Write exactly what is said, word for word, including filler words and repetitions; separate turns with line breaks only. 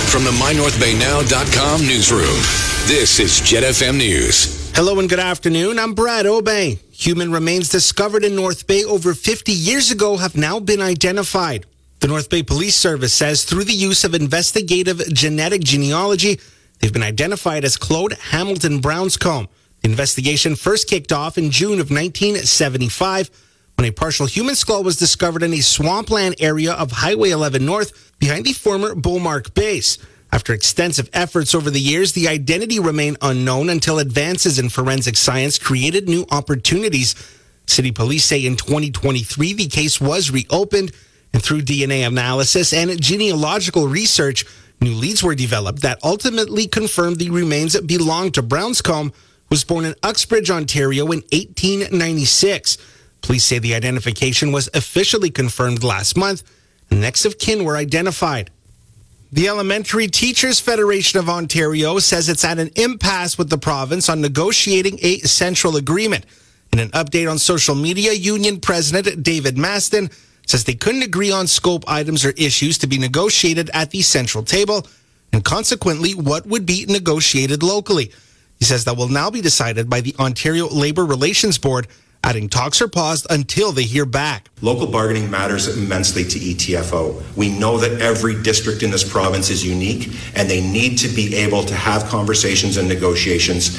From the my north bay now dot com newsroom, this is Jet F M News.
Hello and good afternoon. I'm Brad Obey. Human remains discovered in North Bay over fifty years ago have now been identified. The North Bay Police Service says through the use of investigative genetic genealogy, they've been identified as Claude Hamilton Brownscombe. The investigation first kicked off in June of nineteen seventy-five when a partial human skull was discovered in a swampland area of Highway eleven North behind the former Beaumark base. After extensive efforts over the years, the identity remained unknown until advances in forensic science created new opportunities. City police say in twenty twenty-three, the case was reopened, and through D N A analysis and genealogical research, new leads were developed that ultimately confirmed the remains belonged to Brownscombe, who was born in Uxbridge, Ontario in eighteen ninety-six. Police say the identification was officially confirmed last month. Next of kin were identified. The Elementary Teachers Federation of Ontario says it's at an impasse with the province on negotiating a central agreement. In an update on social media, Union President David Maston says they couldn't agree on scope items or issues to be negotiated at the central table, and consequently what would be negotiated locally. He says that will now be decided by the Ontario Labour Relations Board, adding talks are paused until they hear back.
Local bargaining matters immensely to E T F O. We know that every district in this province is unique, and they need to be able to have conversations and negotiations